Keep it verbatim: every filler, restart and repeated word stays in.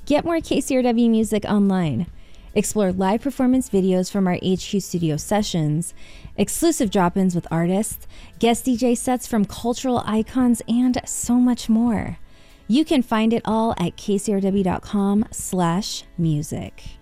Get more K C R W music online. Explore live performance videos from our H Q studio sessions, exclusive drop-ins with artists, guest D J sets from cultural icons, and so much more. You can find it all at k c r w dot com slash music.